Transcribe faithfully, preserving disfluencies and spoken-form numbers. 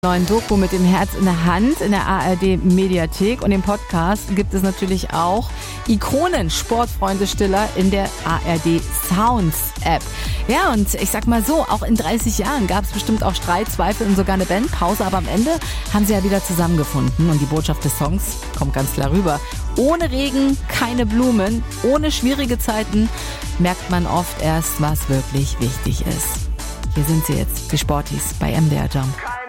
Neuen Doku mit dem Herz in der Hand in der A R D-Mediathek und im Podcast gibt es natürlich auch Ikonen, Sportfreunde Stiller in der A R D-Sounds-App. Ja, und ich sag mal so, auch in dreißig Jahren gab es bestimmt auch Streit, Zweifel und sogar eine Bandpause, aber am Ende haben sie ja wieder zusammengefunden und die Botschaft des Songs kommt ganz klar rüber. Ohne Regen, keine Blumen, ohne schwierige Zeiten merkt man oft erst, was wirklich wichtig ist. Hier sind sie jetzt, die Sporties bei M D R Jump.